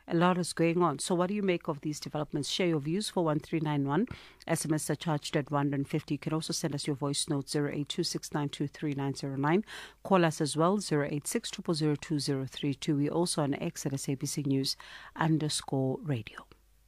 A lot is going on. So what do you make of these developments? Share your views for 1391. SMS are charged at 150. You can also send us your voice note 0826923909. Call us as well 086002032. We're also on X at SABC News_radio.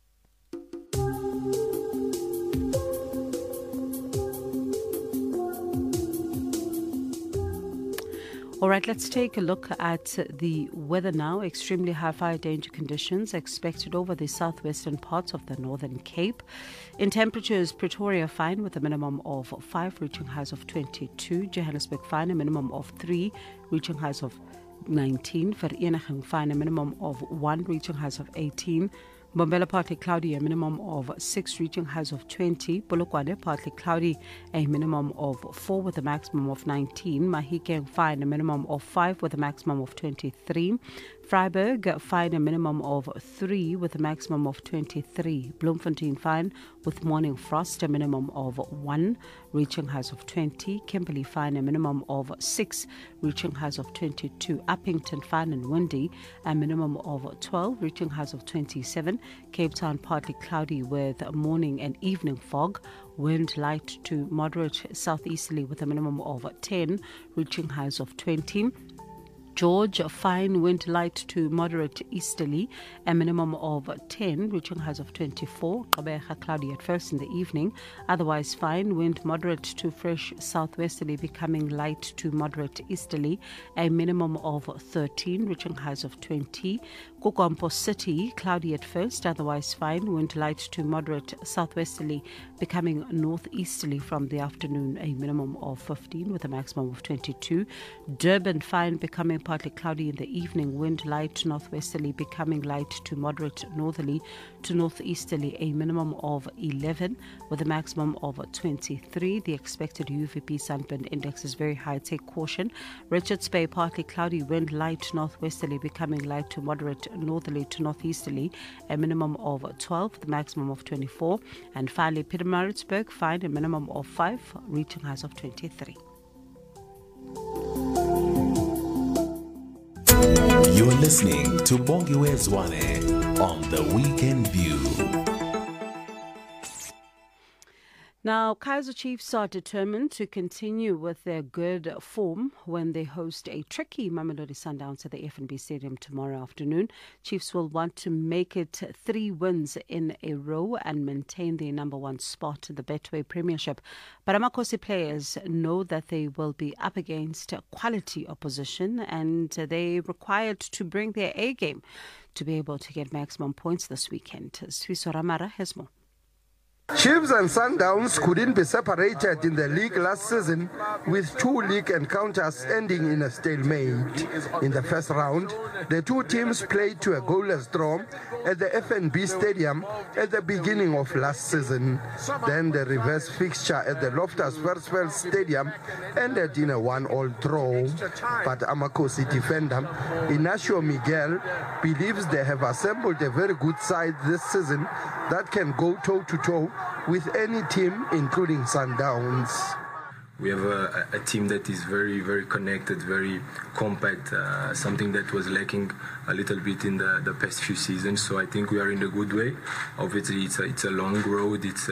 All right, let's take a look at the weather now. Extremely high fire danger conditions expected over the southwestern parts of the Northern Cape. In temperatures, Pretoria fine with a minimum of 5, reaching highs of 22. Johannesburg fine, a minimum of 3, reaching highs of 19. Vereeniging fine, a minimum of 1, reaching highs of 18. Mbombela partly cloudy, a minimum of 6, reaching highs of 20. Polokwane partly cloudy, a minimum of 4 with a maximum of 19. Mahikeng fine, a minimum of 5 with a maximum of 23. Vryburg fine, a minimum of 3 with a maximum of 23. Bloemfontein fine with morning frost, a minimum of 1, reaching highs of 20. Kimberley fine, a minimum of 6, reaching highs of 22. Uppington fine and windy, a minimum of 12, reaching highs of 27. Cape Town partly cloudy with morning and evening fog. Wind light to moderate southeasterly with a minimum of 10, reaching highs of 20. George, fine wind light to moderate easterly, a minimum of 10, reaching highs of 24. Gqeberha cloudy at first in the evening, otherwise fine wind moderate to fresh southwesterly, becoming light to moderate easterly, a minimum of 13, reaching highs of 20. Kokompo City, cloudy at first, otherwise fine wind light to moderate southwesterly, becoming northeasterly from the afternoon, a minimum of 15 with a maximum of 22. Durban fine, becoming partly cloudy in the evening, wind light northwesterly, becoming light to moderate northerly to northeasterly, a minimum of 11 with a maximum of 23. The expected UVB sunburn index is very high. Take caution. Richards Bay partly cloudy, wind light northwesterly, becoming light to moderate northerly to northeasterly, a minimum of 12, the maximum of 24. And finally, Pietermaritzburg fine, a minimum of 5, reaching highs of 23. You're listening to Bongiwe Zwane on The Weekend View. Now, Kaizer Chiefs are determined to continue with their good form when they host a tricky Mamelodi Sundowns at the FNB Stadium tomorrow afternoon. Chiefs will want to make it 3 wins in a row and maintain their number 1 spot in the Betway Premiership. But Amakosi players know that they will be up against quality opposition and they're required to bring their A game to be able to get maximum points this weekend. Swiso Ramara has more. Chiefs and Sundowns couldn't be separated in the league last season, with 2 league encounters ending in a stalemate. In the first round, the 2 teams played to a goalless draw at the FNB Stadium at the beginning of last season. Then the reverse fixture at the Loftus Versfeld Stadium ended in a 1-1 draw. But Amakosi defender Inacio Miguel believes they have assembled a very good side this season that can go toe-to-toe with any team, including Sundowns. We have a team that is very, very connected, very compact, something that was lacking a little bit in the past few seasons. So I think we are in a good way. Obviously, it's a long road, it's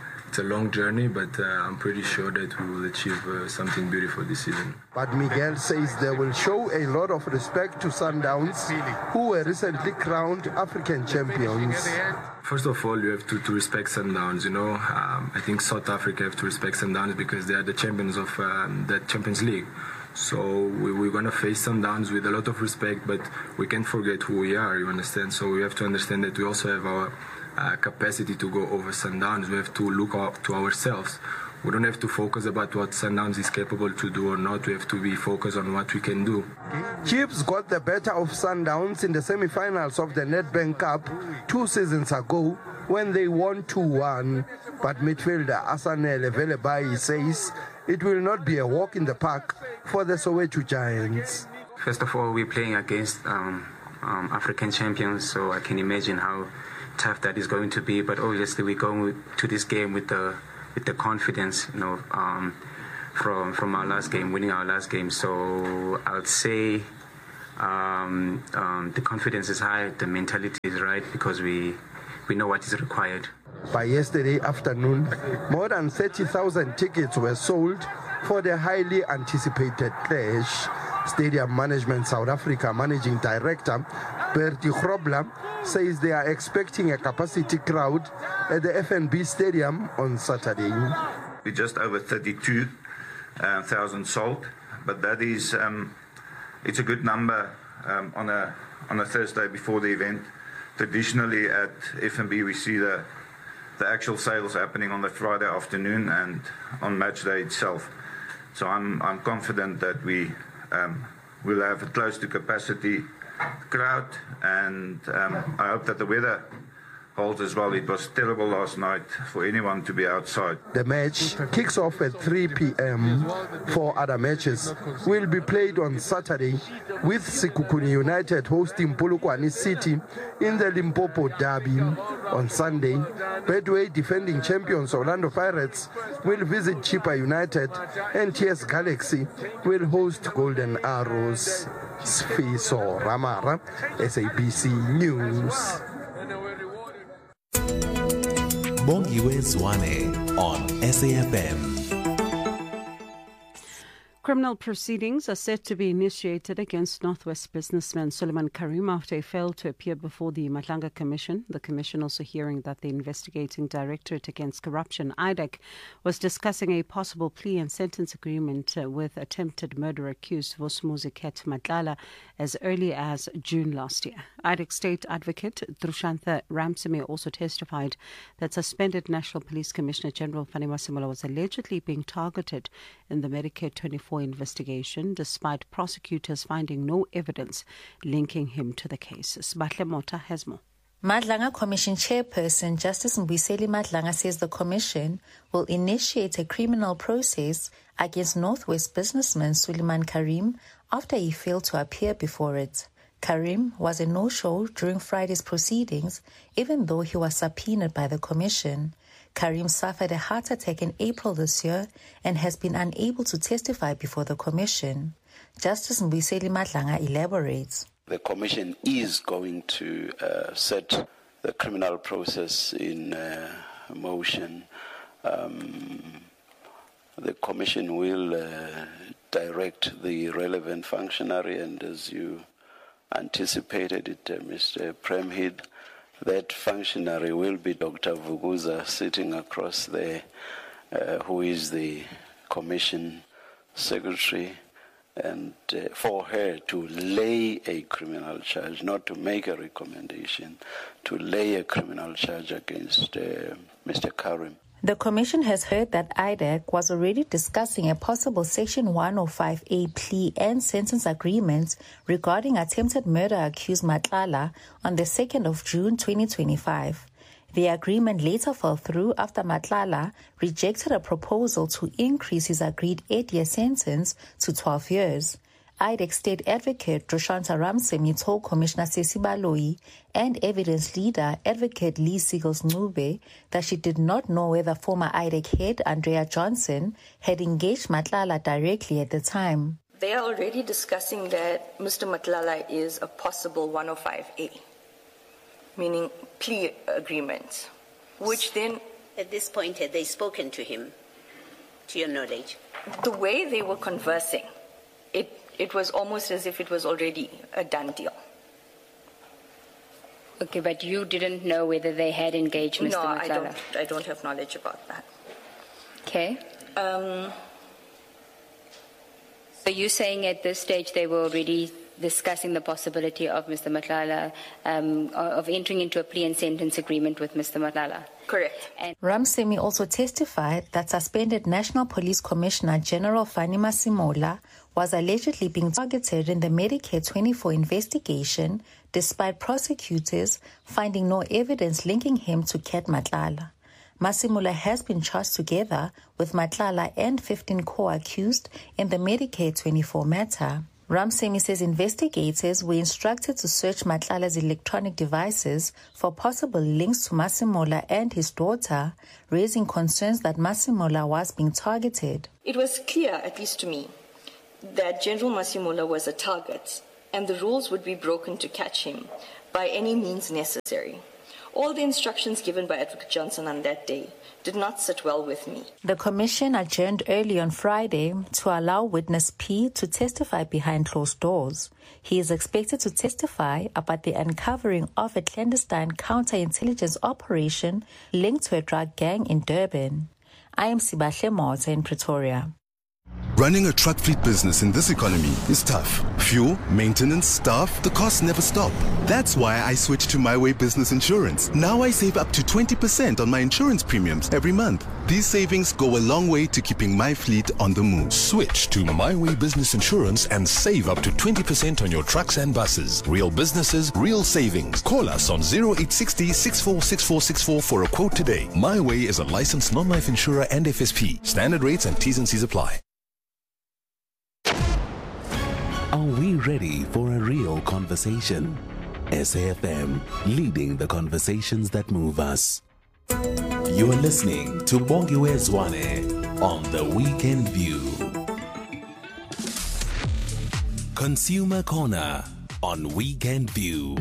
a long journey, but I'm pretty sure that we will achieve something beautiful this season. But Miguel says they will show a lot of respect to Sundowns, who were recently crowned African champions. First of all, you have to respect Sundowns, you know. I think South Africa have to respect Sundowns because they are the champions of the Champions League. So we're going to face Sundowns with a lot of respect, but we can't forget who we are, you understand? So we have to understand that we also have our capacity to go over Sundowns. We have to look up to ourselves. We don't have to focus about what Sundowns is capable to do or not. We have to be focused on what we can do. Chiefs got the better of Sundowns in the semi-finals of the Nedbank Cup 2 seasons ago when they won 2-1. But midfielder Asanele Velebai says it will not be a walk in the park for the Soweto Giants. First of all, we're playing against African champions, so I can imagine how tough that is going to be. But obviously, we're going to this game with the confidence, you know, from our last game, winning our last game. So I would say the confidence is high, the mentality is right, because we know what is required. By yesterday afternoon, more than 30,000 tickets were sold for the highly anticipated clash. Stadium Management South Africa Managing Director Bertie Grobler says they are expecting a capacity crowd at the FNB Stadium on Saturday. We're just over 32,000 sold, but that is it's a good number on a Thursday before the event. Traditionally at FNB we see the actual sales happening on the Friday afternoon and on match day itself. So I'm confident that we will have a close to capacity crowd, and I hope that the weather holds as well. It was terrible last night for anyone to be outside. The match kicks off at 3 p.m. Four other matches will be played on Saturday, with Sekhukhune United hosting Polokwane City in the Limpopo Derby. On Sunday, Bedway defending champions Orlando Pirates will visit Chippa United, and TS Galaxy will host Golden Arrows. Sfiso Ramara, SABC News. Bongiwe Zwane on SAFM. Criminal proceedings are set to be initiated against Northwest businessman Suleiman Karim after he failed to appear before the Matlanga Commission. The commission also hearing that the Investigating Directorate Against Corruption, IDAC, was discussing a possible plea and sentence agreement with attempted murder accused Vusumuzi Ket Matlala as early as June last year. IDAC State Advocate Drushantha Ramsamy also testified that suspended National Police Commissioner General Fanny Masemola was allegedly being targeted in the Medicare 24 investigation, despite prosecutors finding no evidence linking him to the case. Sbahle Mota has more. Matlanga Commission Chairperson Justice Mbuyiseli Matlanga says the Commission will initiate a criminal process against Northwest businessman Suleiman Karim after he failed to appear before it. Karim was a no-show during Friday's proceedings, even though he was subpoenaed by the Commission. Karim suffered a heart attack in April this year and has been unable to testify before the Commission. Justice Mbuyiseli Matlanga elaborates. The Commission is going to set the criminal process in motion. The Commission will direct the relevant functionary, and as you anticipated it, Mr. Premhid, that functionary will be Dr. Vuguza, sitting across there, who is the Commission Secretary, and for her to lay a criminal charge, not to make a recommendation, to lay a criminal charge against Mr. Karim. The Commission has heard that IDAC was already discussing a possible Section 105A plea and sentence agreement regarding attempted murder accused Matlala on the 2nd of June 2025. The agreement later fell through after Matlala rejected a proposal to increase his agreed 8-year sentence to 12 years. IDAC State Advocate Drushantha Ramsamy told Commissioner Sesi Baloyi and evidence leader Advocate Lee Seegers-Ncube that she did not know whether former IDAC head Andrea Johnson had engaged Matlala directly at the time. They are already discussing that Mr. Matlala is a possible 105A, meaning plea agreement, which then... At this point, had they spoken to him, to your knowledge? The way they were conversing, it was almost as if it was already a done deal. Okay, but you didn't know whether they had engaged Mr. Matlala? No, I don't have knowledge about that. Okay. So you're saying at this stage they were already discussing the possibility of Mr. Matlala, of entering into a plea and sentence agreement with Mr. Matlala? Correct. And Ramsamy also testified that suspended National Police Commissioner General Fanny Masemola was allegedly being targeted in the Medicare 24 investigation, despite prosecutors finding no evidence linking him to Ket Matlala. Masemola has been charged together with Matlala and 15 co-accused in the Medicare 24 matter. Ramsamy says investigators were instructed to search Matlala's electronic devices for possible links to Masemola and his daughter, raising concerns that Masemola was being targeted. It was clear, at least to me, that General Masemola was a target and the rules would be broken to catch him by any means necessary. All the instructions given by Advocate Johnson on that day did not sit well with me. The commission adjourned early on Friday to allow witness P to testify behind closed doors. He is expected to testify about the uncovering of a clandestine counterintelligence operation linked to a drug gang in Durban. I am Sibahle Mota in Pretoria. Running a truck fleet business in this economy is tough. Fuel, maintenance, staff, the costs never stop. That's why I switched to My Way Business Insurance. Now I save up to 20% on my insurance premiums every month. These savings go a long way to keeping my fleet on the move. Switch to My Way Business Insurance and save up to 20% on your trucks and buses. Real businesses, real savings. Call us on 0860 646464 for a quote today. My Way is a licensed non-life insurer and FSP. Standard rates and T's and C's apply. Are we ready for a real conversation? SAFM, leading the conversations that move us. You are listening to Bongiwe Zwane on The Weekend View. Consumer Corner on Weekend View.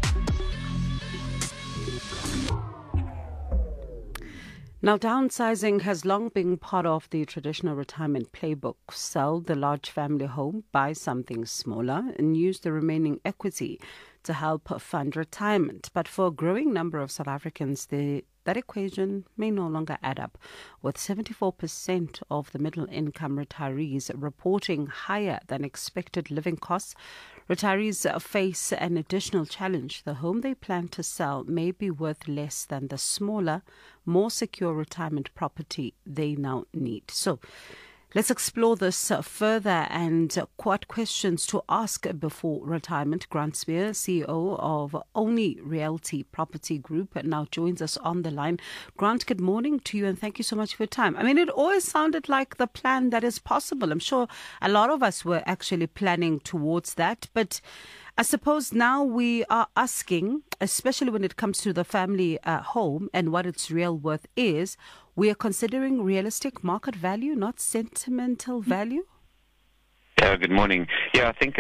Now, downsizing has long been part of the traditional retirement playbook. Sell the large family home, buy something smaller, and use the remaining equity to help fund retirement. But for a growing number of South Africans, that equation may no longer add up, with 74% of the middle-income retirees reporting higher than expected living costs. Retirees face an additional challenge. The home they plan to sell may be worth less than the smaller, more secure retirement property they now need. So let's explore this further and what questions to ask before retirement. Grant Spear, CEO of Only Realty Property Group, now joins us on the line. Grant, good morning to you and thank you so much for your time. I mean, it always sounded like the plan that is possible. I'm sure a lot of us were actually planning towards that, but I suppose now we are asking, especially when it comes to the family home and what its real worth is, we are considering realistic market value, not sentimental value? Good morning. Yeah, I think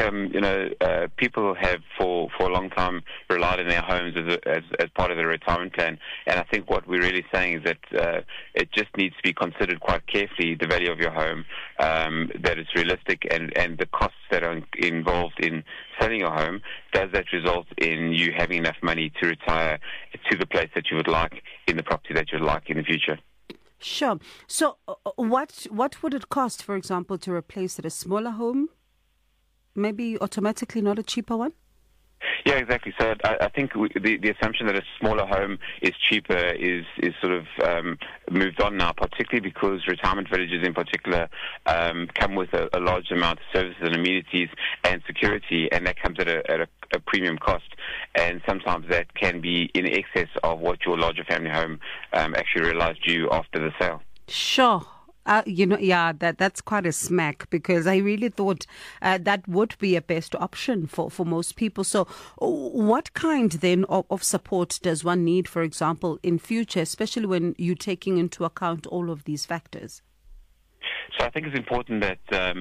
people have for a long time relied on their homes as part of their retirement plan, and I think what we're really saying is that it just needs to be considered quite carefully, the value of your home, that it's realistic, and the costs that are involved in selling your home. Does that result in you having enough money to retire to the place that you would like, in the property that you would like in the future? Sure. So what would it cost, for example, to replace it? A smaller home? Maybe automatically not a cheaper one? Yeah, exactly. So I think the assumption that a smaller home is cheaper is sort of moved on now, particularly because retirement villages in particular come with a large amount of services and amenities and security, and that comes at a premium cost. And sometimes that can be in excess of what your larger family home actually realized you after the sale. Sure. That's quite a smack, because I really thought that would be a best option for most people. So what kind then of support does one need, for example, in future, especially when you're taking into account all of these factors? So I think it's important that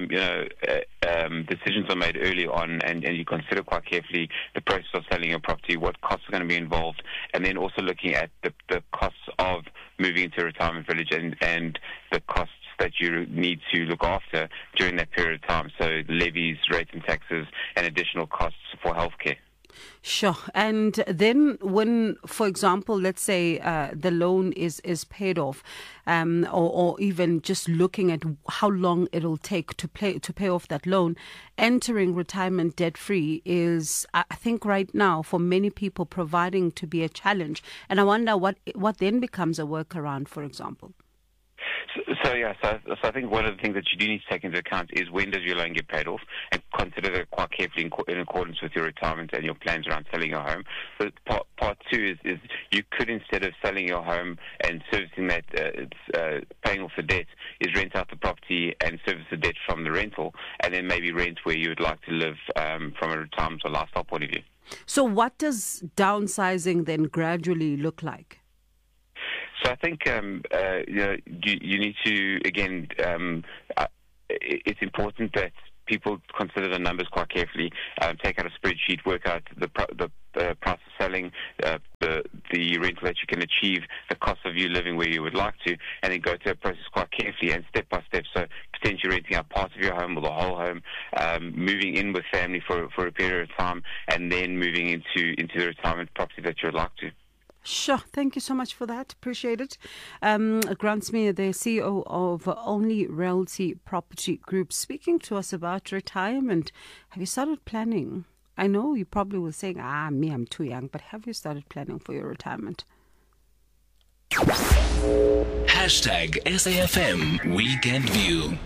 decisions are made early on, and you consider quite carefully the process of selling your property, what costs are going to be involved, and then also looking at the costs of moving into a retirement village and the costs that you need to look after during that period of time. So levies, rates and taxes, and additional costs for healthcare. Sure. And then when, for example, let's say the loan is paid off, or even just looking at how long it'll take to pay off that loan, entering retirement debt-free is, I think right now, for many people, proving to be a challenge. And I wonder what then becomes a workaround, for example. So I think one of the things that you do need to take into account is when does your loan get paid off, and consider that quite carefully in accordance with your retirement and your plans around selling your home. So part two is you could, instead of selling your home and servicing that, paying off the debt, is rent out the property and service the debt from the rental, and then maybe rent where you would like to live from a retirement or lifestyle point of view. So what does downsizing then gradually look like? So I think you need to, again, it's important that people consider the numbers quite carefully, take out a spreadsheet, work out the price of selling, the rental that you can achieve, the cost of you living where you would like to, and then go through a process quite carefully and step by step. So potentially renting out part of your home or the whole home, moving in with family for a period of time, and then moving into the retirement property that you would like to. Sure. Thank you so much for that. Appreciate it. Grant Smear, the CEO of Only Realty Property Group, speaking to us about retirement. Have you started planning? I know you probably were saying, I'm too young, but have you started planning for your retirement? #SAFM Weekend View.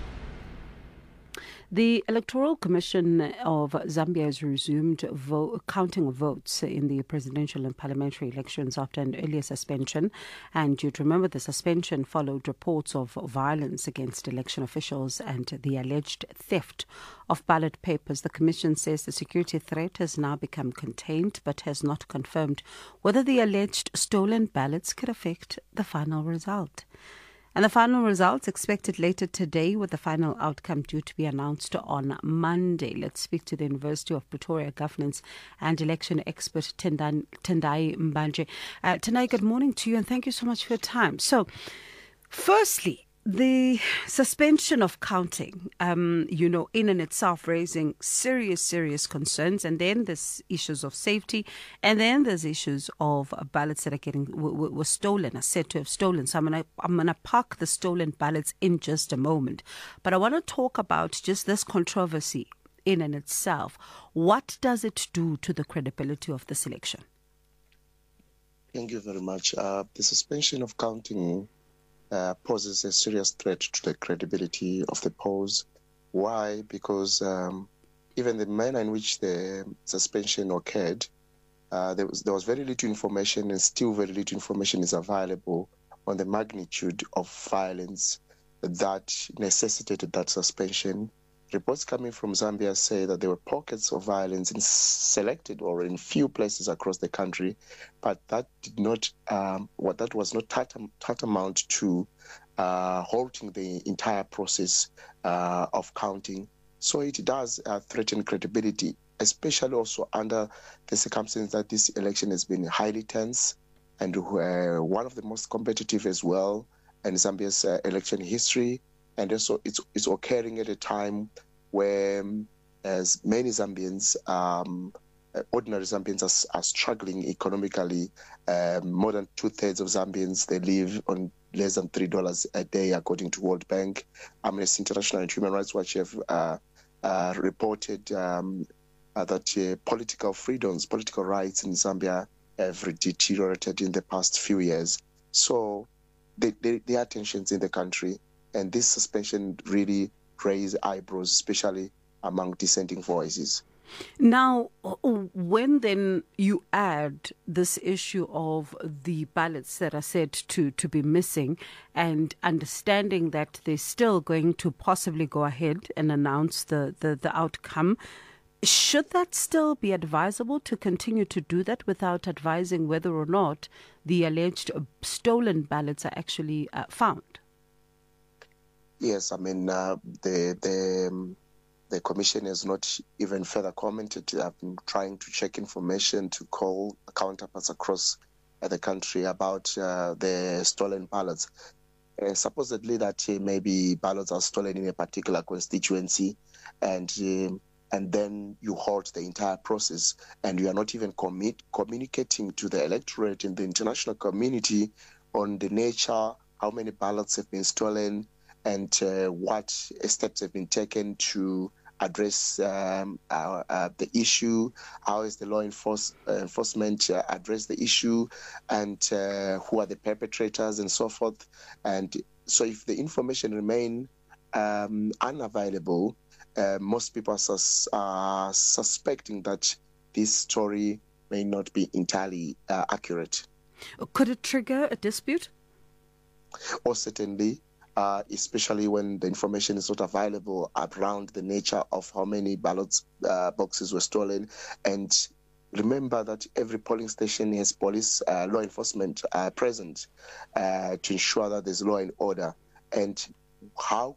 The Electoral Commission of Zambia has resumed counting of votes in the presidential and parliamentary elections after an earlier suspension. And you'd remember the suspension followed reports of violence against election officials and the alleged theft of ballot papers. The Commission says the security threat has now become contained, but has not confirmed whether the alleged stolen ballots could affect the final result. And the final results expected later today, with the final outcome due to be announced on Monday. Let's speak to the University of Pretoria governance and election expert Tendai Mbanje. Tendai, good morning to you and thank you so much for your time. So, firstly, the suspension of counting, in and itself raising serious concerns. And then there's issues of safety. And then there's issues of ballots that are were stolen, are said to have stolen. So I'm gonna park the stolen ballots in just a moment. But I want to talk about just this controversy in and itself. What does it do to the credibility of this election? Thank you very much. The suspension of counting poses a serious threat to the credibility of the polls. Why? Because even the manner in which the suspension occurred, there was very little information, and still very little information is available on the magnitude of violence that necessitated that suspension. Reports coming from Zambia say that there were pockets of violence in selected or in few places across the country, but that did not, that was not tantamount to halting the entire process of counting. So it does threaten credibility, especially also under the circumstance that this election has been highly tense and one of the most competitive as well in Zambia's election history. And also it's occurring at a time where as many Zambians, ordinary Zambians are struggling economically. More than 2/3 of Zambians, they live on less than $3 a day, according to World Bank. Amnesty International and Human Rights Watch have reported that political freedoms, political rights in Zambia have deteriorated in the past few years. So there are tensions in the country, and this suspension really raised eyebrows, especially among dissenting voices. Now, when then you add this issue of the ballots that are said to be missing, and understanding that they're still going to possibly go ahead and announce the outcome, should that still be advisable to continue to do that without advising whether or not the alleged stolen ballots are actually found? Yes, I mean, the Commission has not even further commented. I've been trying to check information to call counterparts across the country about the stolen ballots. Supposedly that maybe ballots are stolen in a particular constituency, and then you halt the entire process, and you are not even communicating to the electorate and the international community on the nature, how many ballots have been stolen, and what steps have been taken to address the issue, how is the law enforcement address the issue, and who are the perpetrators and so forth. And so if the information remain unavailable, most people are suspecting that this story may not be entirely accurate. Could it trigger a dispute? Or certainly. Especially when the information is not available around the nature of how many ballot boxes were stolen. And remember that every polling station has police, law enforcement present to ensure that there's law and order. And how could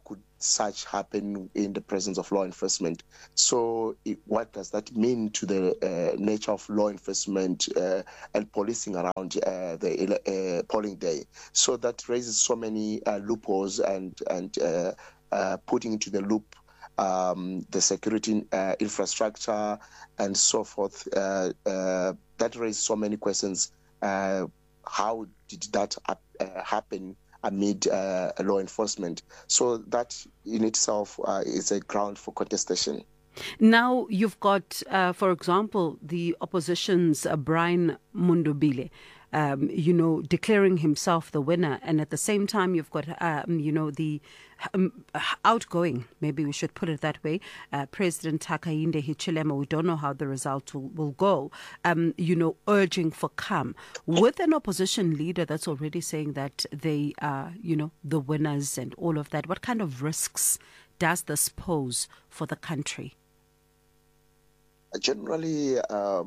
such happen in the presence of law enforcement. So what does that mean to the nature of law enforcement and policing around the polling day? So that raises so many loopholes and putting into the loop the security infrastructure and so forth. That raises so many questions. How did that happen amid law enforcement? So that in itself is a ground for contestation. Now you've got, for example, the opposition's Brian Mundubile, declaring himself the winner. And at the same time, you've got, the outgoing, maybe we should put it that way, President Hakainde Hichilema. We don't know how the result will go, urging for calm. With an opposition leader that's already saying that they are, the winners and all of that, what kind of risks does this pose for the country? Generally,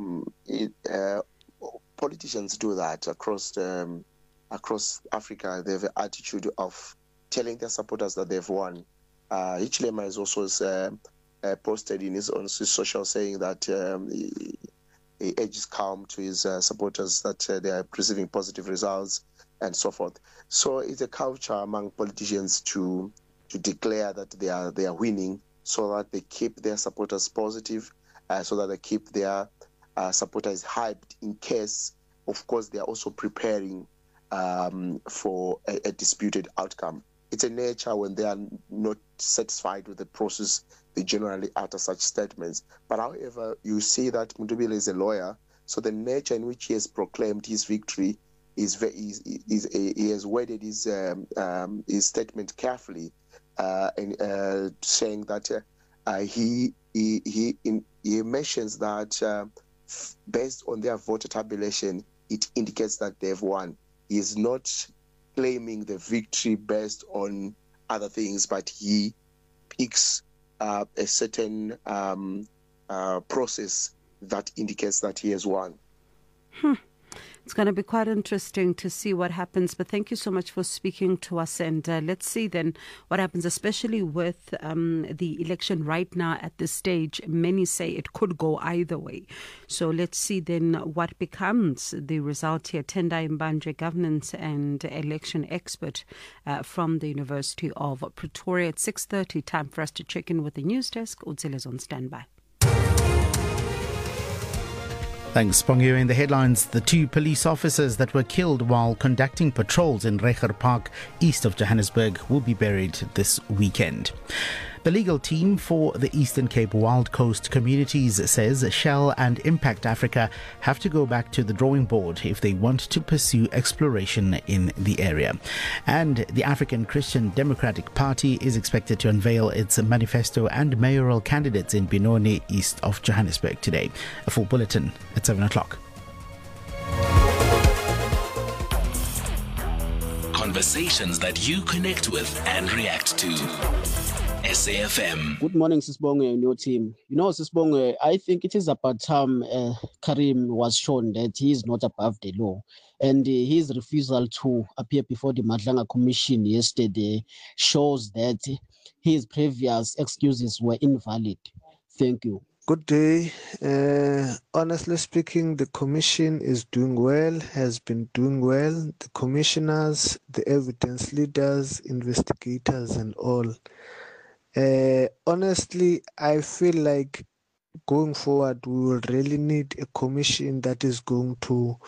politicians do that across Africa. They have an attitude of telling their supporters that they've won. Hichilema has also posted in his own social saying that he urges calm to his supporters, that they are receiving positive results and so forth. So it's a culture among politicians to declare that they are winning, so that they keep their supporters positive, so that they keep their supporters hyped in case, of course, they are also preparing for a disputed outcome. It's a nature when they are not satisfied with the process, they generally utter such statements. But however, you see that Mundubile is a lawyer, so the nature in which he has proclaimed his victory he has worded his statement carefully, and saying that he mentions that based on their voter tabulation, it indicates that they've won. He is not claiming the victory based on other things, but he picks a certain process that indicates that he has won. It's going to be quite interesting to see what happens, but thank you so much for speaking to us, and let's see then what happens, especially with the election right now at this stage. Many say it could go either way. So let's see then what becomes the result here. Tendai Mbanje, governance and election expert from the University of Pretoria. At 6:30, time for us to check in with the news desk. Udzile is on standby. Thanks, Pongo. In the headlines, the two police officers that were killed while conducting patrols in Reiger Park, east of Johannesburg, will be buried this weekend. The legal team for the Eastern Cape Wild Coast Communities says Shell and Impact Africa have to go back to the drawing board if they want to pursue exploration in the area. And the African Christian Democratic Party is expected to unveil its manifesto and mayoral candidates in Benoni, east of Johannesburg today. A full bulletin at 7 o'clock. Conversations that you connect with and react to. SAFM. Good morning, Sisbonge and your team. Sisbonge, I think it is about time Karim was shown that he is not above the law. And his refusal to appear before the Madlanga Commission yesterday shows that his previous excuses were invalid. Thank you. Good day. Honestly speaking, the commission is doing well, has been doing well. The commissioners, the evidence leaders, investigators and all. Honestly, I feel like going forward, we will really need a commission that is going to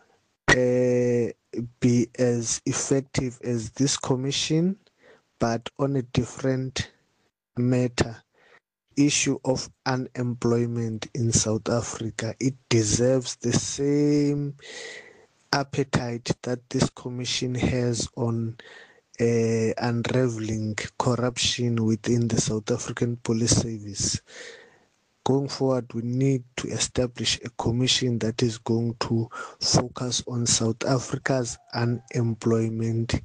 be as effective as this commission, but on a different matter. Issue of unemployment in South Africa. It deserves the same appetite that this commission has on unraveling corruption within the South African Police Service. Going forward, we need to establish a commission that is going to focus on South Africa's unemployment.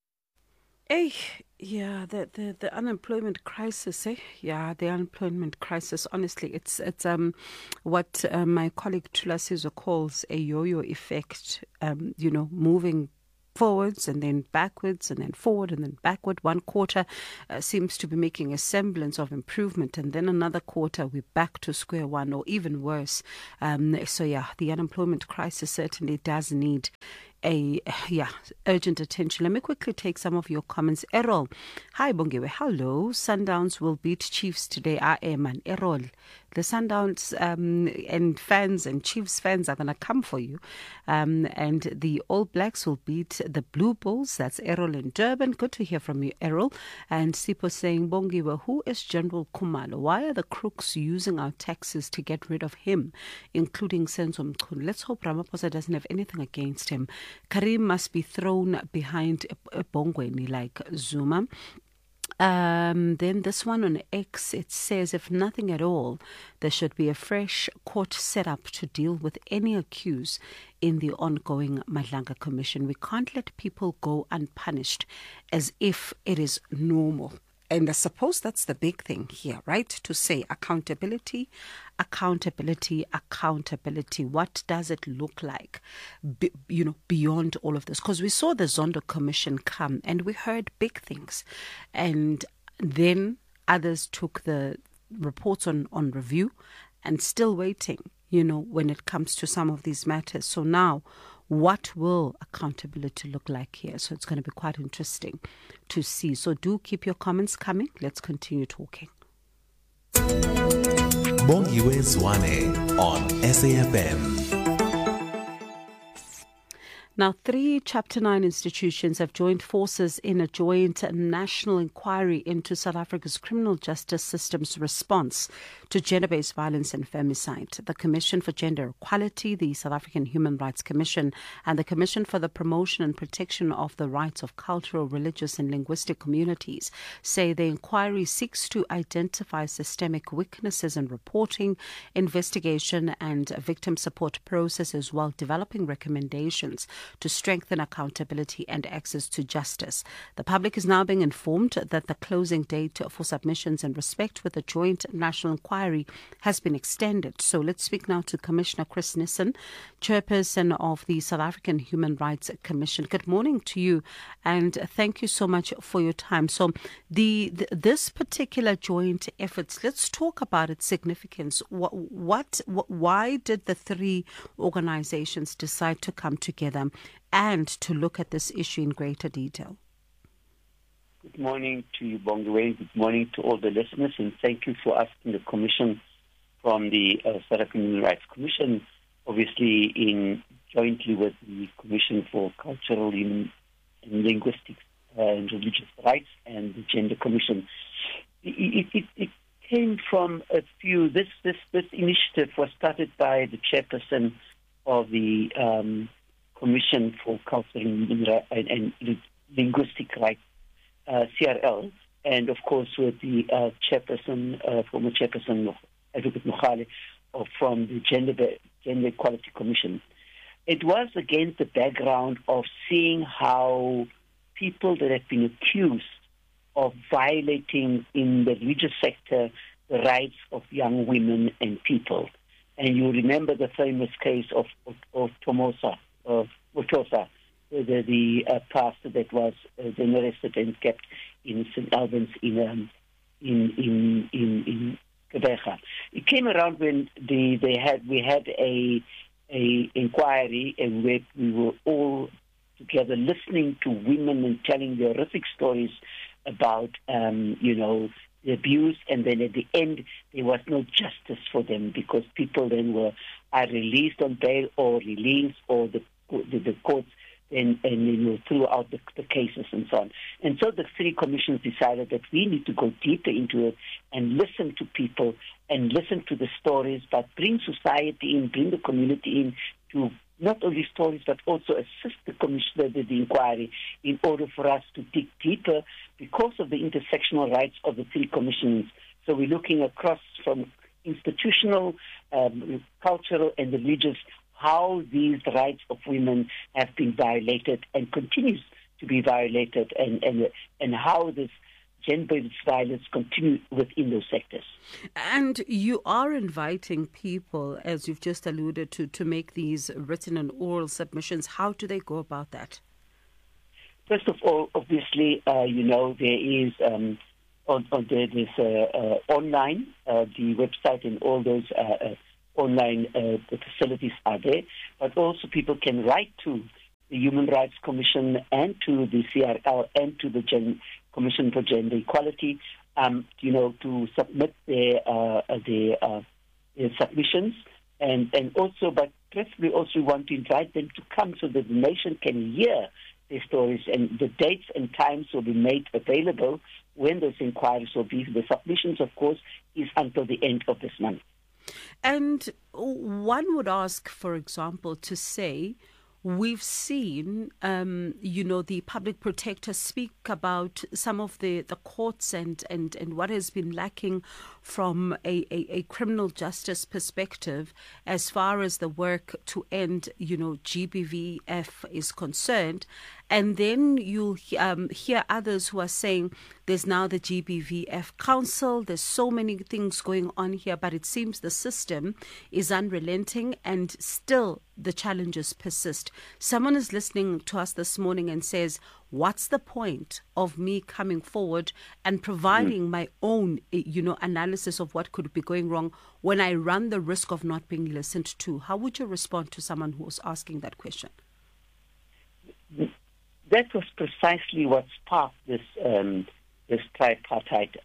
The unemployment crisis, Yeah, the unemployment crisis. Honestly, it's what my colleague Tula Sizo calls a yo-yo effect. Moving forwards and then backwards and then forward and then backward. One quarter seems to be making a semblance of improvement, and then another quarter we're back to square one or even worse. The unemployment crisis certainly does need urgent attention. Let me quickly take some of your comments. Errol, hi Bongiwe, hello. Sundowns will beat Chiefs today. I am an Errol. The Sundowns and fans and Chiefs fans are going to come for you. And the All Blacks will beat the Blue Bulls. That's Errol in Durban. Good to hear from you, Errol. And Sipo saying, Bongiwe, who is General Khumalo? Why are the crooks using our taxes to get rid of him, including Senzo Mkhulu? Let's hope Ramaphosa doesn't have anything against him. Karim must be thrown behind Bongweni like Zuma. Then this one on X, it says, if nothing at all, there should be a fresh court set up to deal with any accused in the ongoing Madlanga Commission. We can't let people go unpunished as if it is normal. And I suppose that's the big thing here, right? To say accountability, accountability, accountability. What does it look like, beyond all of this? Because we saw the Zondo Commission come and we heard big things. And then others took the reports on review and still waiting, when it comes to some of these matters. So now, what will accountability look like here? So it's going to be quite interesting to see. So do keep your comments coming. Let's continue talking. Bongiwe Zwane on SAFM. Now, 3 Chapter 9 institutions have joined forces in a joint national inquiry into South Africa's criminal justice system's response to gender-based violence and femicide. The Commission for Gender Equality, the South African Human Rights Commission, and the Commission for the Promotion and Protection of the Rights of Cultural, Religious and Linguistic Communities say the inquiry seeks to identify systemic weaknesses in reporting, investigation and victim support processes while developing recommendations to strengthen accountability and access to justice. The public is now being informed that the closing date for submissions in respect with the joint national inquiry has been extended. So let's speak now to Commissioner Chris Nissen, chairperson of the South African Human Rights Commission. Good morning to you, and thank you so much for your time. So this particular joint efforts, let's talk about its significance. Why did the 3 organizations decide to come together and to look at this issue in greater detail? Good morning to you, Bongiwe. Good morning to all the listeners, and thank you for asking the Commission from the South African Human Rights Commission, obviously jointly with the Commission for Cultural and Linguistic and Religious Rights and the Gender Commission. It came from a few. This initiative was started by the chairperson of the Commission for Cultural and Linguistic Rights, CRL, and of course with the former chairperson, Advocate Mohale, from the Gender Equality Commission. It was against the background of seeing how people that have been accused of violating in the religious sector the rights of young women and people. And you remember the famous case of Tomosa, Motosa, the pastor that was then arrested and kept in St. Albans in Quebec. It came around when we had a inquiry, and we were all together listening to women and telling their horrific stories about the abuse, and then at the end there was no justice for them because people then were either released on bail or released, or the courts and threw out the cases and so on. And so the 3 commissions decided that we need to go deeper into it and listen to people and listen to the stories, but bring society in, bring the community in to not only stories but also assist the commissioner with the inquiry in order for us to dig deeper because of the intersectional rights of the 3 commissions. So we're looking across from institutional, cultural and religious, how these rights of women have been violated and continues to be violated, and how this gender-based violence continues within those sectors. And you are inviting people, as you've just alluded to make these written and oral submissions. How do they go about that? First of all, obviously, there is online, the website and all those online the facilities are there, but also people can write to the Human Rights Commission and to the CRL and to the Commission for Gender Equality, to submit their submissions, and also, but preferably also we want to invite them to come so that the nation can hear their stories, and the dates and times will be made available when those inquiries will be. The submissions, of course, is until the end of this month. And one would ask, for example, to say, we've seen, the public protector speak about some of the courts and what has been lacking from a criminal justice perspective as far as the work to end, GBVF is concerned. And then you'll hear others who are saying there's now the GBVF Council, there's so many things going on here, but it seems the system is unrelenting and still the challenges persist. Someone is listening to us this morning and says, what's the point of me coming forward and providing my own, analysis of what could be going wrong when I run the risk of not being listened to? How would you respond to someone who's asking that question? That was precisely what sparked this tripartite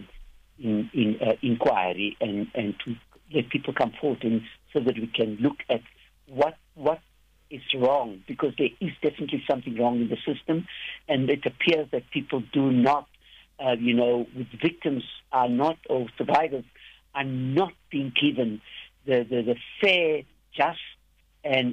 inquiry, and to let people come forward and so that we can look at what is wrong, because there is definitely something wrong in the system, and it appears that people do not, with victims are not, or survivors are not being given the fair, just and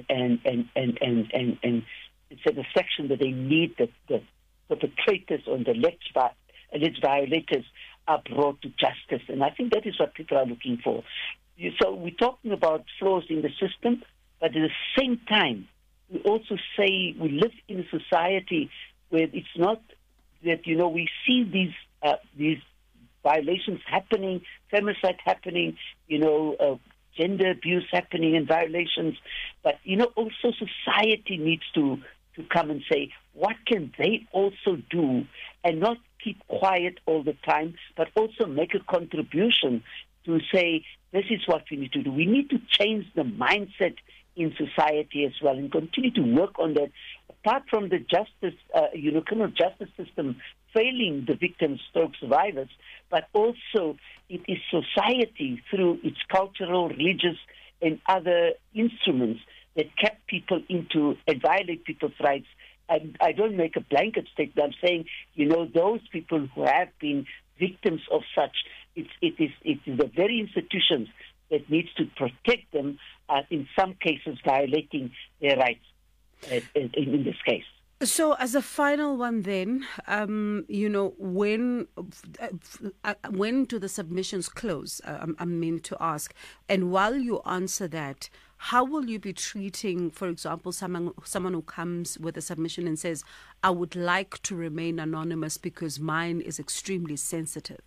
satisfaction that they need, that the perpetrators or the alleged violators are brought to justice. And I think that is what people are looking for. So we're talking about flaws in the system, but at the same time, we also say we live in a society where it's not that, we see these violations happening, femicide happening, gender abuse happening and violations, but, also society needs to come and say, what can they also do, and not keep quiet all the time, but also make a contribution to say, this is what we need to do. We need to change the mindset in society as well and continue to work on that. Apart from the justice, criminal justice system failing the victims, stroke survivors, but also it is society through its cultural, religious, and other instruments that kept people into and violate people's rights. And I don't make a blanket statement. I'm saying, those people who have been victims of such, it is the very institutions that needs to protect them, in some cases violating their rights in this case. So as a final one then, when do the submissions close? I mean to ask. And while you answer that, how will you be treating, for example, someone who comes with a submission and says, I would like to remain anonymous because mine is extremely sensitive?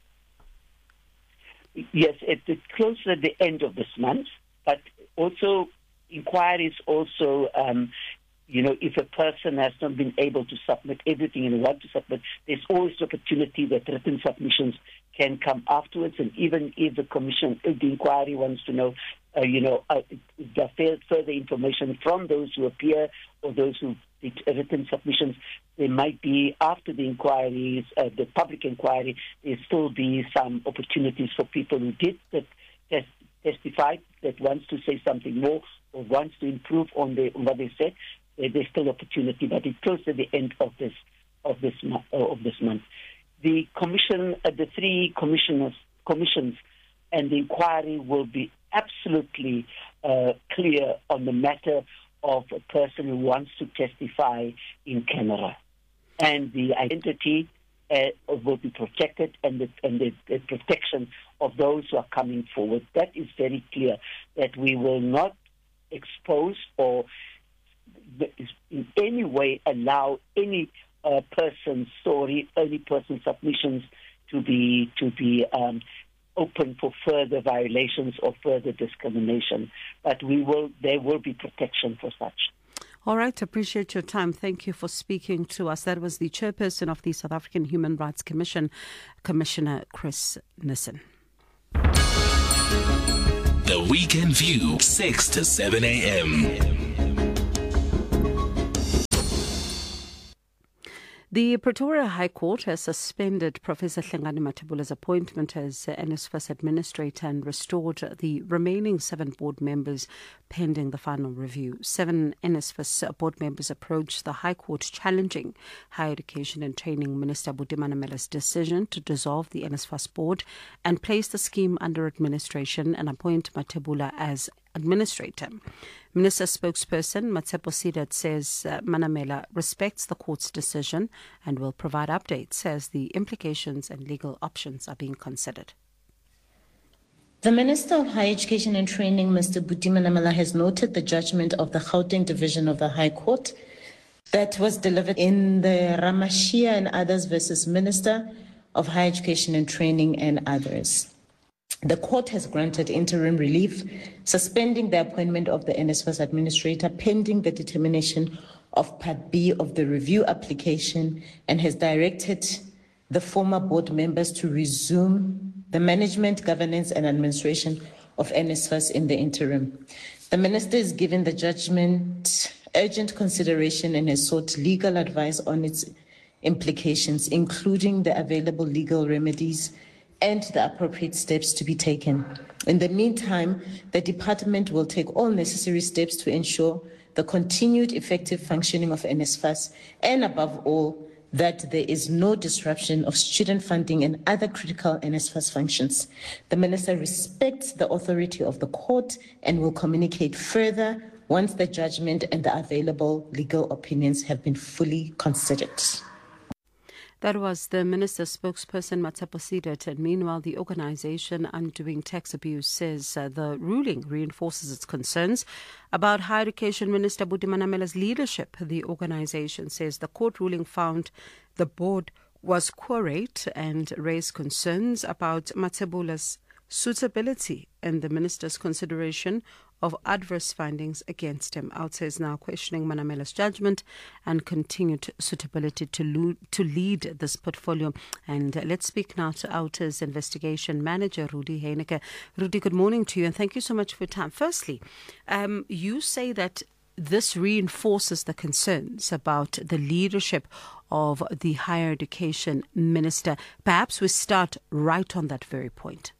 Yes, it closes at the end of this month, but also inquiries also, if a person has not been able to submit everything and want to submit, there's always the opportunity that written submissions can come afterwards. And even if the commission, if the inquiry wants to know, further information from those who appear or those who did written submissions, there might be, after the inquiries, the public inquiry, there still be some opportunities for people who did testify, that wants to say something more or wants to improve on what they said. There's still opportunity, but it closes at the end of this month. The commission, the three commissions, and the inquiry will be absolutely clear on the matter of a person who wants to testify in camera, and the identity will be protected, and the protection of those who are coming forward. That is very clear, that we will not expose or in any way allow any person's story, any person's submissions to be open for further violations or further discrimination. But there will be protection for such. All right, appreciate your time. Thank you for speaking to us. That was the chairperson of the South African Human Rights Commission, Commissioner Chris Nissen. The Weekend View, 6 to 7 a.m. The Pretoria High Court has suspended Professor Hlengani Mathebula's appointment as NSFAS administrator and restored the remaining 7 board members pending the final review. 7 NSFAS board members approached the High Court challenging Higher Education and Training Minister Buti Manamela's decision to dissolve the NSFAS board and place the scheme under administration and appoint Mathebula as administrator. Minister spokesperson Matshepo Sidat says Manamela respects the court's decision and will provide updates as the implications and legal options are being considered. The Minister of Higher Education and Training, Mr. Buti Manamela, has noted the judgment of the Gauteng Division of the High Court that was delivered in the Ramashia and others versus Minister of Higher Education and Training and others. The court has granted interim relief, suspending the appointment of the NSFAS administrator pending the determination of Part B of the review application, and has directed the former board members to resume the management, governance and administration of NSFAS in the interim. The minister is given the judgment urgent consideration and has sought legal advice on its implications, including the available legal remedies and the appropriate steps to be taken. In the meantime, the department will take all necessary steps to ensure the continued effective functioning of NSFAS and, above all, that there is no disruption of student funding and other critical NSFAS functions. The Minister respects the authority of the court and will communicate further once the judgment and the available legal opinions have been fully considered. That was the minister's spokesperson, Matshepo Sidat. And meanwhile, the organization Undoing Tax Abuse says the ruling reinforces its concerns about Higher Education Minister Buti Manamela's leadership. The organization says the court ruling found the board was querate and raised concerns about Mathebula's suitability and the minister's consideration of adverse findings against him. OUTA is now questioning Manamela's judgment and continued suitability to lead this portfolio. And let's speak now to OUTA's investigation manager, Rudy Heineke. Rudy, good morning to you and thank you so much for your time. Firstly, you say that this reinforces the concerns about the leadership of the Higher Education Minister. Perhaps we start right on that very point.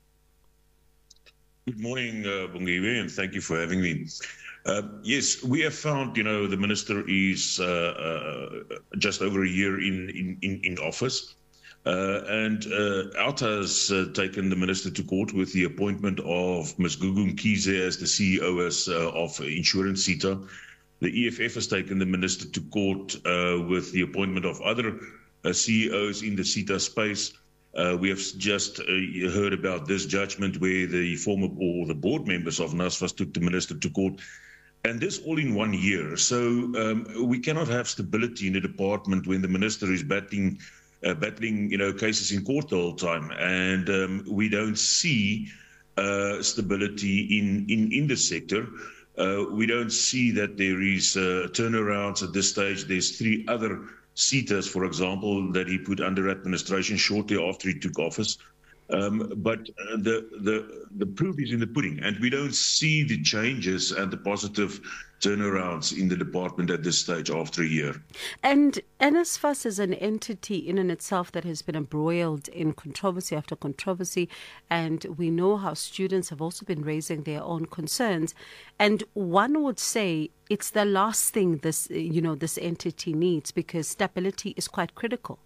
Good morning, Bongiwe, and thank you for having me. Yes, we have found, the minister is just over a year in office, and OUTA has taken the minister to court with the appointment of Ms. Gugu Mkhize as the CEO of Insurance SETA. The EFF has taken the minister to court with the appointment of other CEOs in the SETA space. We have just heard about this judgment where the the board members of NSFAS took the minister to court, and this all in 1 year. So we cannot have stability in the department when the minister is battling cases in court the whole time, and we don't see stability in the sector. We don't see that there is turnarounds at this stage. There's 3 other SETAs, for example, that he put under administration shortly after he took office. But the proof is in the pudding, and we don't see the changes and the positive turnarounds in the department at this stage after a year. And NSFAS is an entity in and itself that has been embroiled in controversy after controversy, and we know how students have also been raising their own concerns. And one would say it's the last thing this entity needs, because stability is quite critical.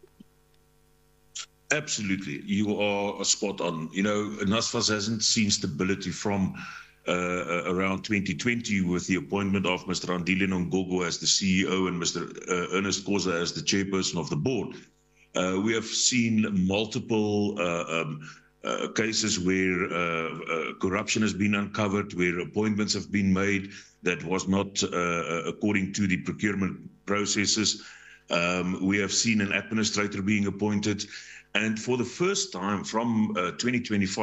Absolutely, you are spot on. NSFAS hasn't seen stability from around 2020 with the appointment of Mr. Andile Nongogo as the CEO and Mr. Ernest Koza as the chairperson of the board. We have seen multiple cases where corruption has been uncovered, where appointments have been made that was not according to the procurement processes. We have seen an administrator being appointed. And for the first time from early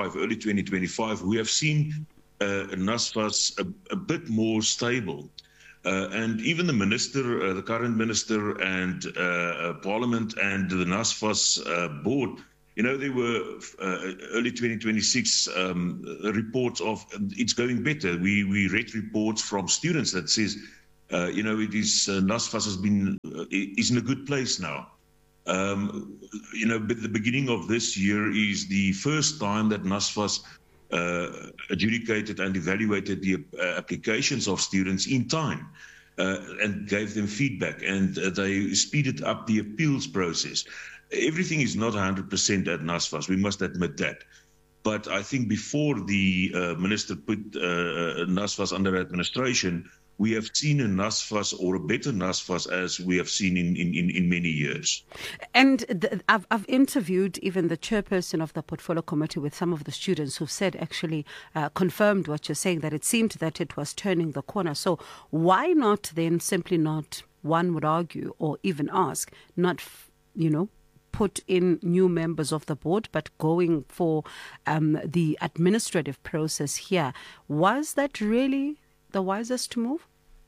2025, we have seen NSFAS a bit more stable. And even the minister, the current minister, and Parliament and the NSFAS board, there were early 2026 reports of it's going better. We read reports from students that says, it is NSFAS is in a good place now. But the beginning of this year is the first time that NSFAS adjudicated and evaluated the applications of students in time and gave them feedback, and they speeded up the appeals process. Everything is not 100% at NSFAS, we must admit that. But I think before the minister put NSFAS under administration, we have seen a NSFAS or a better NSFAS as we have seen in many years. And I've interviewed even the chairperson of the portfolio committee with some of the students who've said actually confirmed what you're saying, that it seemed that it was turning the corner. So why not then simply not, one would argue or even ask, not, put in new members of the board, but going for the administrative process here? Was that really the wisest move?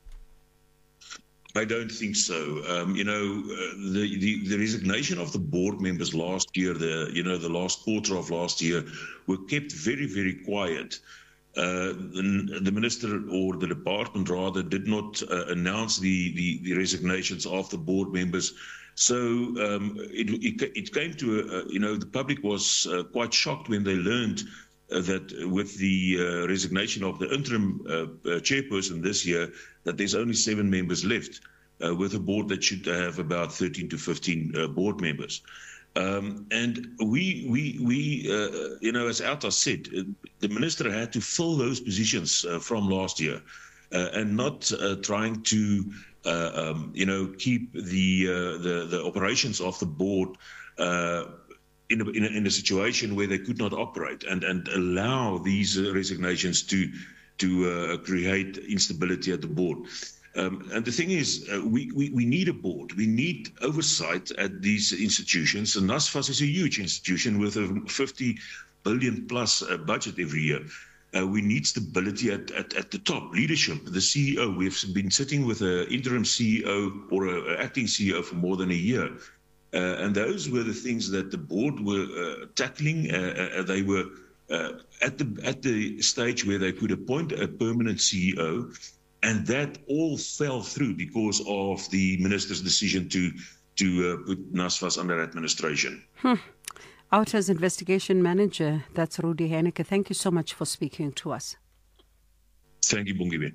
I don't think so. The resignation of the board members last year, the last quarter of last year, were kept very, very quiet. The minister or the department rather did not announce the resignations of the board members. So it came to the public was quite shocked when they learned that with the resignation of the interim chairperson this year, that there's only 7 members left with a board that should have about 13 to 15 board members. And we as Alta said, the minister had to fill those positions from last year and not trying to, keep the operations of the board in a situation where they could not operate and allow these resignations to create instability at the board. And the thing is, we need a board. We need oversight at these institutions. And NSFAS is a huge institution with a 50 billion plus budget every year. We need stability at the top, leadership, the CEO. We've been sitting with an interim CEO or an acting CEO for more than a year. And those were the things that the board were tackling. They were at the stage where they could appoint a permanent CEO, and that all fell through because of the minister's decision to put NSFAS under administration. Outa's investigation manager, that's Rudy Heineke. Thank you so much for speaking to us. Thank you, Bongiwe.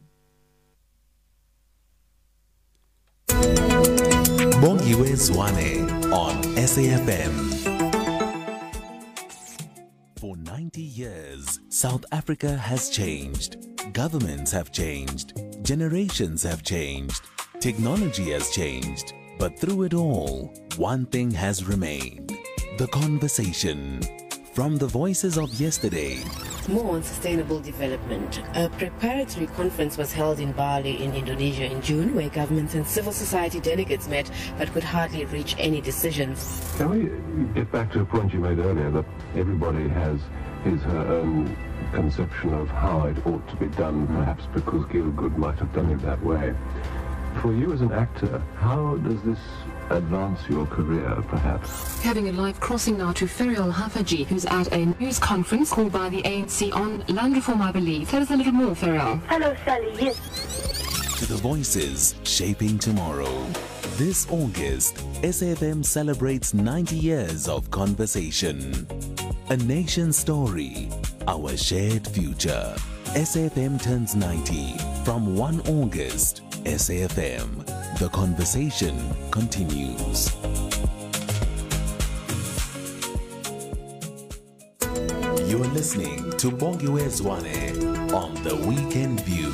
Bongiwe Zwane on SAFM. For 90 years, South Africa has changed. Governments have changed. Generations have changed. Technology has changed. But through it all, one thing has remained. The conversation. From the voices of yesterday. More on sustainable development. A preparatory conference was held in Bali in Indonesia in June, where governments and civil society delegates met but could hardly reach any decisions. Can we get back to a point you made earlier, that everybody has her own conception of how it ought to be done, perhaps because Gielgud might have done it that way. For you as an actor, how does this advance your career, perhaps? Having a live crossing now to Ferial Hafaji, who's at a news conference called by the ANC on land reform, I believe. Tell us a little more, Ferial. Hello, Sally. Yes. To the voices shaping tomorrow. This August, SAFM celebrates 90 years of conversation. A nation story, our shared future. SAFM turns 90 from 1 August. SAFM. The conversation continues. You're listening to Bongiwe Zwane on The Weekend View.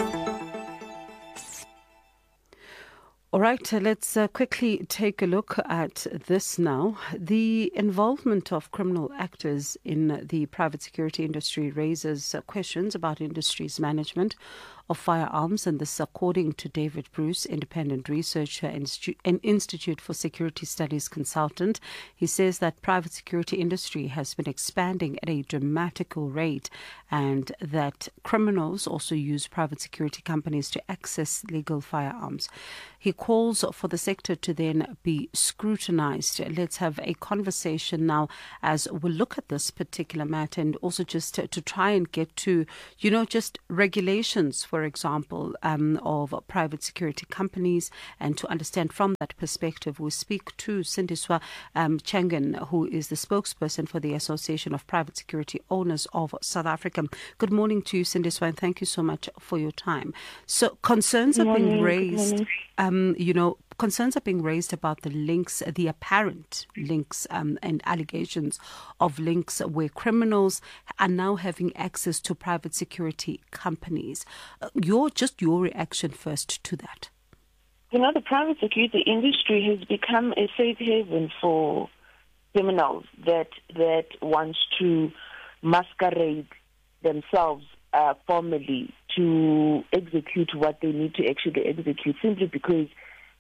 All right, let's quickly take a look at this now. The involvement of criminal actors in the private security industry raises questions about industry's management of firearms, and this is according to David Bruce, independent researcher and Institute for Security Studies consultant. He says that private security industry has been expanding at a dramatical rate, and that criminals also use private security companies to access legal firearms. He calls for the sector to then be scrutinized. Let's have a conversation now as we look at this particular matter, and also just to try and get to, just regulations, for example, of private security companies, and to understand from that perspective. We speak to Sindiswa Changan, who is the spokesperson for the Association of Private Security Owners of South Africa. Good morning to you, Sindiswa, and thank you so much for your time. So concerns are being raised. Concerns are being raised about the links, the apparent links and allegations of links where criminals are now having access to private security companies. Your reaction first to that. The private security industry has become a safe haven for criminals that wants to masquerade themselves formally to execute what they need to actually execute, simply because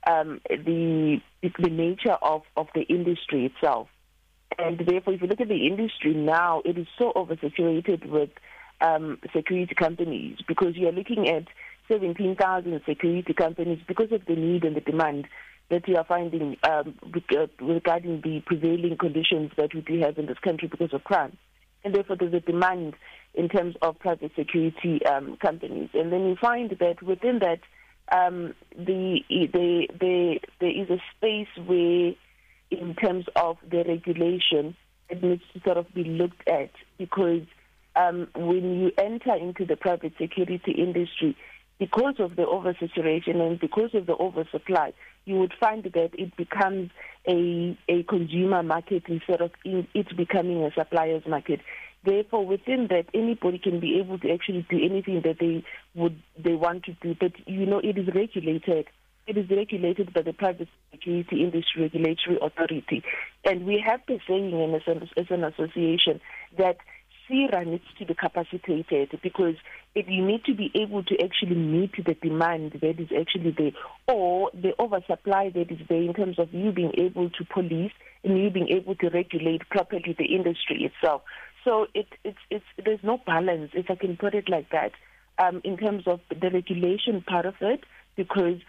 the nature of the industry itself. And therefore, if you look at the industry now, it is so oversaturated with security companies, because you are looking at 17,000 security companies because of the need and the demand that you are finding regarding the prevailing conditions that we do have in this country because of crime. And therefore, there's a demand in terms of private security companies. And then you find that within that, there is a space where, in terms of the regulation, it needs to sort of be looked at, because when you enter into the private security industry, because of the oversaturation and because of the oversupply, you would find that it becomes a consumer market instead of it becoming a supplier's market. Therefore, within that, anybody can be able to actually do anything that they want to do. But it is regulated. It is regulated by the Private Security Industry Regulatory Authority, and we have been saying as an association that CIRA needs to be capacitated, because you need to be able to actually meet the demand that is actually there, or the oversupply that is there, in terms of you being able to police and you being able to regulate properly the industry itself. So there's no balance, if I can put it like that, in terms of the regulation part of it, because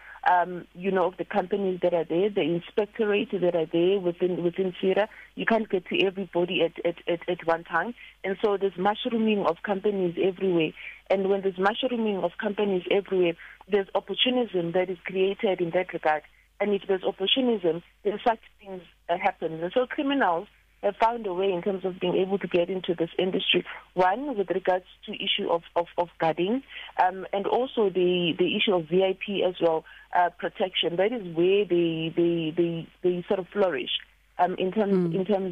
of the companies that are there, the inspectorate that are there within CIRA, you can't get to everybody at one time. And so there's mushrooming of companies everywhere. And when there's mushrooming of companies everywhere, there's opportunism that is created in that regard. And if there's opportunism, then such things happen. And so criminals have found a way in terms of being able to get into this industry. One, with regards to issue of guarding, and also the issue of VIP as well, protection. That is where they sort of flourish in terms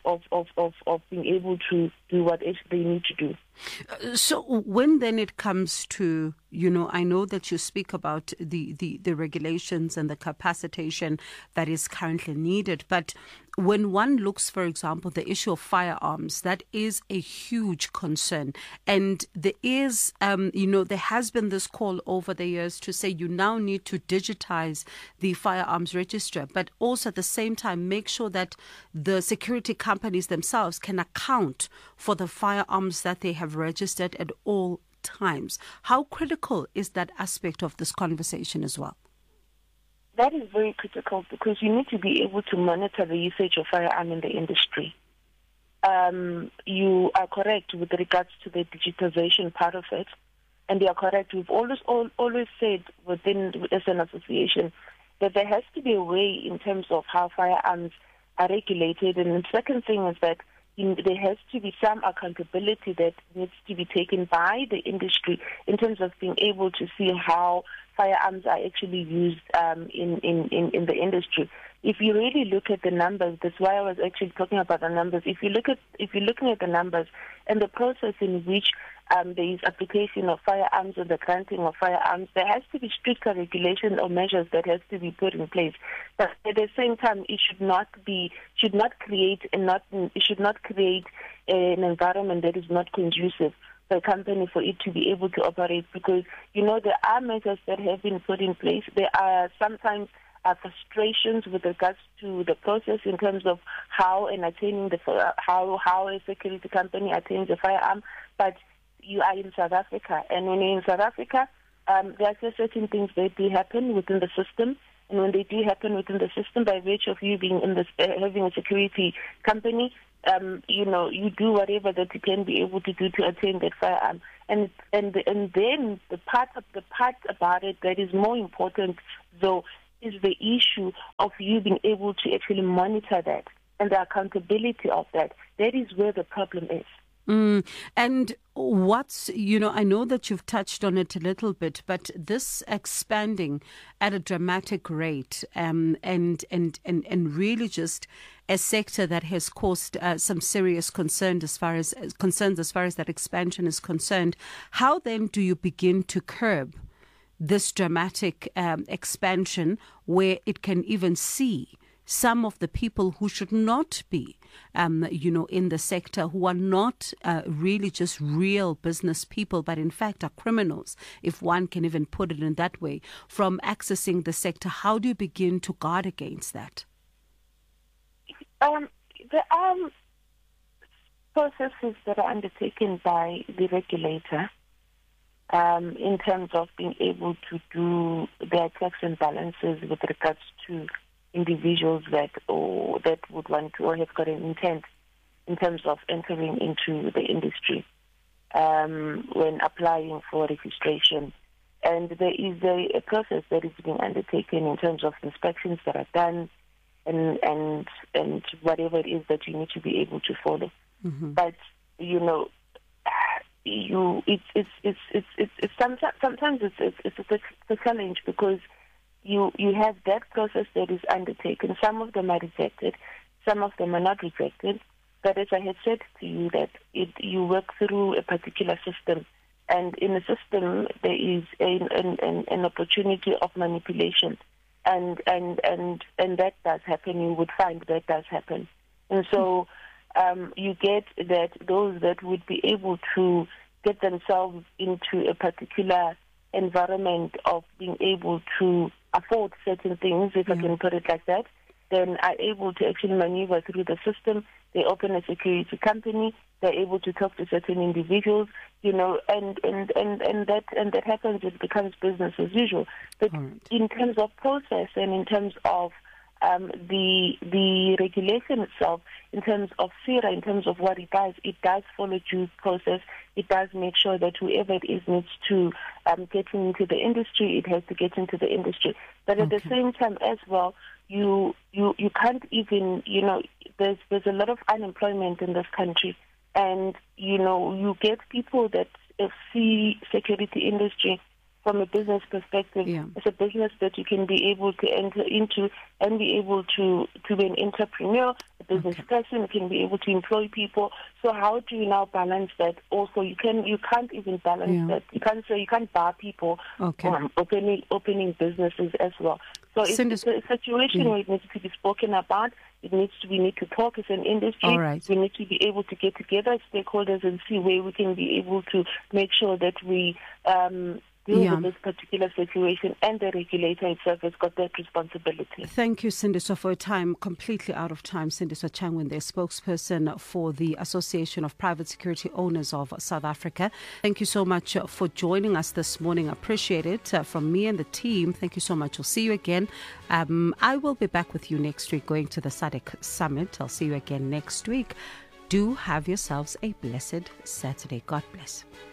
of being able to do what they need to do. So when then it comes to, I know that you speak about the regulations and the capacitation that is currently needed, but when one looks, for example, the issue of firearms, that is a huge concern. And there is, there has been this call over the years to say you now need to digitize the firearms register, but also at the same time make sure that the security companies themselves can account for the firearms that they have registered at all times. How critical is that aspect of this conversation as well? That is very critical, because you need to be able to monitor the usage of firearm in the industry. You are correct with regards to the digitization part of it, and you are correct. We've always said as an association that there has to be a way in terms of how firearms are regulated. And the second thing is that there has to be some accountability that needs to be taken by the industry in terms of being able to see how firearms are actually used in the industry. If you really look at the numbers, that's why I was actually talking about the numbers. If you're looking at the numbers and the process in which there is application of firearms or the granting of firearms, there has to be stricter regulation or measures that has to be put in place. But at the same time, it should not create an environment that is not conducive. the company for it to be able to operate, because, there are measures that have been put in place. There are sometimes frustrations with regards to the process in terms of how how a security company attains a firearm, but you are in South Africa, and when you're in South Africa, there are certain things that do happen within the system, and when they do happen within the system, by virtue of you being in having a security company, you do whatever that you can be able to do to attain that firearm, and then the part about it that is more important, though, is the issue of you being able to actually monitor that and the accountability of that. That is where the problem is. And what's, I know that you've touched on it a little bit, but this expanding at a dramatic rate and really just a sector that has caused some serious concerns as far as that expansion is concerned, how then do you begin to curb this dramatic expansion where it can even see some of the people who should not be, in the sector, who are not really just real business people, but in fact are criminals, if one can even put it in that way, from accessing the sector? How do you begin to guard against that? There are processes that are undertaken by the regulator in terms of being able to do their checks and balances with regards to individuals that would want to or have got an intent in terms of entering into the industry when applying for registration. And there is a process that is being undertaken in terms of inspections that are done and whatever it is that you need to be able to follow. Mm-hmm. But sometimes it's a challenge, because you have that process that is undertaken. Some of them are rejected, some of them are not rejected. But as I had said to you, that you work through a particular system, and in the system there is an opportunity of manipulation, and that does happen. You would find that does happen, and so you get that those that would be able to get themselves into a particular environment of being able to afford certain things, if I can put it like that, then are able to actually maneuver through the system. They open a security company, they're able to talk to certain individuals, and that happens. It becomes business as usual. But in terms of process and in terms of the regulation itself, in terms of SIRA, in terms of what it does follow due process. It does make sure that whoever it is needs to get into the industry, it has to get into the industry. But at the same time as well, you can't even, there's a lot of unemployment in this country, and you get people that see security industry from a business perspective. It's a business that you can be able to enter into and be able to be an entrepreneur, a business person, you can be able to employ people. So how do you now balance that? Also, you can't even balance that. You can't bar people from opening businesses as well. So it's a situation where it needs to be spoken about. We need to talk as an industry. We need to be able to get together as stakeholders and see where we can be able to make sure that we deal with this particular situation, and the regulator itself has got that responsibility. Thank you, Sindiswa, for your time. Completely out of time. Sindiswa Changwin, the spokesperson for the Association of Private Security Owners of South Africa. Thank you so much for joining us this morning. I appreciate it. From me and the team, thank you so much. We'll see you again. I will be back with you next week going to the SADC Summit. I'll see you again next week. Do have yourselves a blessed Saturday. God bless.